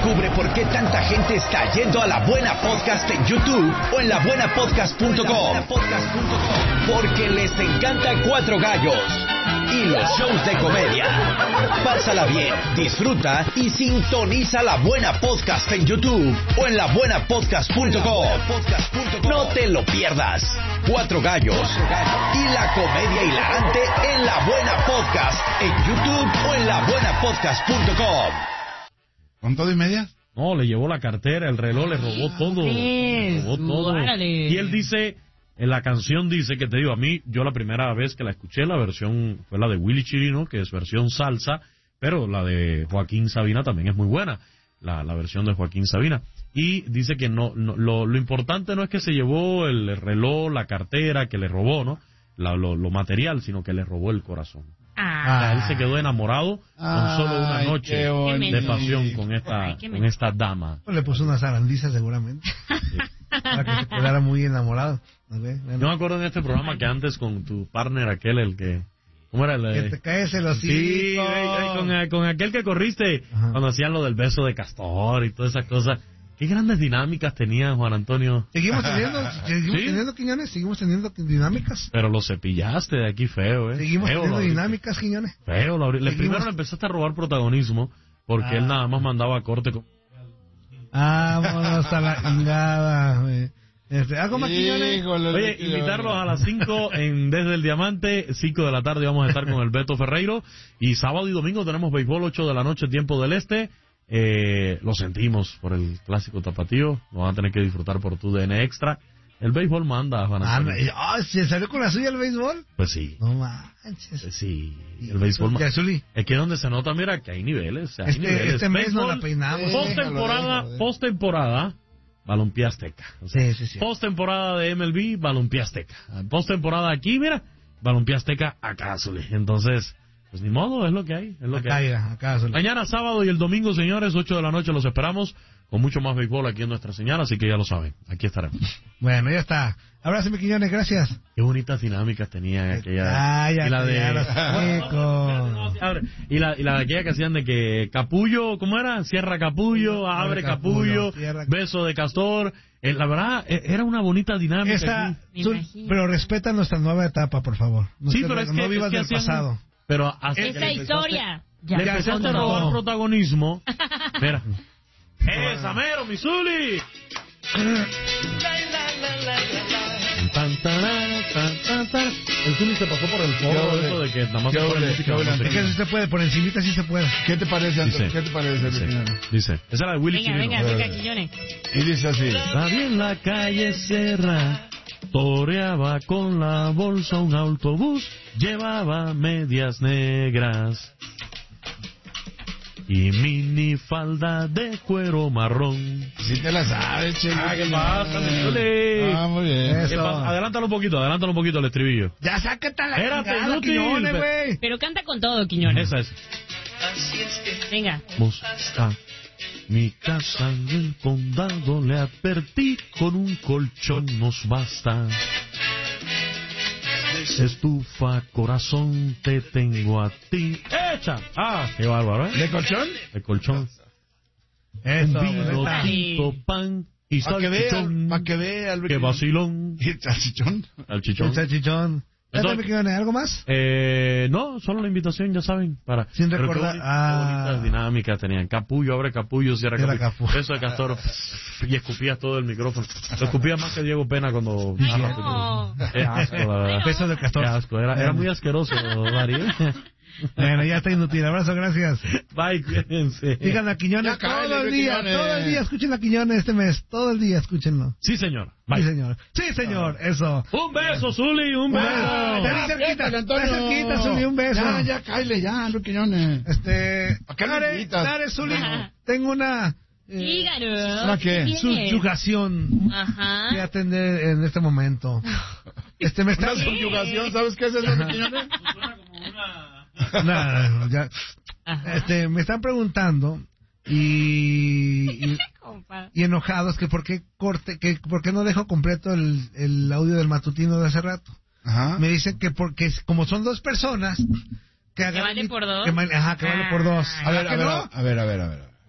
Descubre por qué tanta gente está yendo a La Buena Podcast en YouTube o en labuenapodcast.com. Porque les encanta Cuatro Gallos y los shows de comedia. Pásala bien, disfruta y sintoniza La Buena Podcast en YouTube o en labuenapodcast.com. No te lo pierdas. Cuatro Gallos y la comedia hilarante en La Buena Podcast en YouTube o en labuenapodcast.com. ¿Con todo y media? No, le llevó la cartera, el reloj, le robó todo. Le robó todo. Y él dice, en la canción dice, que te digo, a mí, yo la primera vez que la escuché, la versión fue la de Willy Chirino, que es versión salsa, pero la de Joaquín Sabina también es muy buena, la versión de Joaquín Sabina. Y dice que lo importante no es que se llevó el reloj, la cartera, que le robó, ¿no? Lo material, sino que le robó el corazón. Él se quedó enamorado con solo una noche de pasión con esta dama. Le puso una zarandiza seguramente. Sí. Para que se quedara muy enamorado. Yo me acuerdo en este programa que antes con tu partner aquel, el que... ¿Cómo era? Que te caes el hocico. Sí, con aquel que corriste. Ajá. Cuando hacían lo del beso de castor y todas esas cosas. Qué grandes dinámicas tenía Juan Antonio. Seguimos teniendo, Quiñones, seguimos teniendo dinámicas. Pero lo cepillaste de aquí feo, Seguimos teniendo dinámicas, Quiñones. Feo, primero le empezaste a robar protagonismo, porque él nada más mandaba a corte con... Vámonos a la chingada, ¿algo más, Quiñones? Oye, invitarlos a las 5 en Desde el Diamante, 5 de la tarde vamos a estar con el Beto Ferreiro, y sábado y domingo tenemos béisbol, 8 de la noche, tiempo del este. Lo sentimos por el clásico tapatío, lo van a tener que disfrutar por tu DN Extra. El béisbol manda, Juan Antonio. ¿Se salió con la suya el béisbol? Pues sí. No manches. Sí, el béisbol manda. Es que donde se nota, mira, que hay niveles. O sea, hay niveles. Este mes no la peinamos. Postemporada, Balompié Azteca. O sea, sí. Postemporada de MLB, Balompié Azteca. Postemporada aquí, mira, Balompié Azteca acá, Zuli. Entonces... pues ni modo, es lo que hay. Acá, mañana sábado y el domingo, señores, 8 de la noche los esperamos con mucho más béisbol aquí en nuestra señal, así que ya lo saben, aquí estaremos. Bueno, ya está. Abrazo, mi Quiñones, gracias. Qué bonitas dinámicas tenía aquella. Y la de aquella que hacían de que Capullo, ¿cómo era? Cierra Capullo, abre Capullo, beso de castor. La verdad, era una bonita dinámica. Pero respeta nuestra nueva etapa, por favor. Pero es que no vivas del pasado. Pero esa historia le empezaste a robar protagonismo. Mira, ¡esa mero, Missouri! El Zuli se pasó por el foro eso de que nada más es que sí se puede, por encimita sí se puede. ¿Qué te parece, Antonio? ¿Qué te parece? Dice, esa era de Willy Chirino. Venga, Quiñones. Y dice así. Nadie en la calle Serra toreaba con la bolsa un autobús, llevaba medias negras y minifalda de cuero marrón. Sí te la sabes, che. ¿Qué pasa, muy bien. Adelántalo un poquito el estribillo. Ya sácate la chingada, Quiñones, güey. Pero canta con todo, Quiñones. Esa es. Venga. Busca mi casa en el condado, le advertí, con un colchón nos basta. Estufa, corazón, te tengo a ti. ¡Echa! ¡Qué bárbaro, eh! ¿De colchón? De colchón. Eso, vino, tinto, pan y salchichón. Para que vea, ¡Qué vacilón! ¿Y el salchichón? El salchichón. ¿Algo más? No, solo la invitación, ya saben, para... Sin recordar... Qué bonitas dinámicas tenían. Capullo, abre capullo, cierra capullo. Beso de castor. Y escupías todo el micrófono. Lo escupías más que Diego Pena cuando... Qué asco, la verdad. Beso de castor. Qué asco. Era muy asqueroso, Dari. Bueno, ya está inútil. Abrazo, gracias. Bye, cuídense. Digan a Quiñones todo el día, escuchen a Quiñones este mes, todo el día, escúchenlo. Sí, señor. Bye. Sí, señor, eso. Un beso, Zuli, un beso. Está cerquita, Zuli, un beso. Ya, cállale, ya, Luis Quiñones. Dale, Zuli, tengo una... Dígalo. Subyugación que atender en este momento. Me está... ¿Una subyugación? ¿Sabes qué es eso, Luis Quiñones? Me están preguntando y enojados que por qué no dejo completo el audio del matutino de hace rato. Ajá. Me dicen que porque como son dos personas que vale por dos. Que vale por dos. A ver.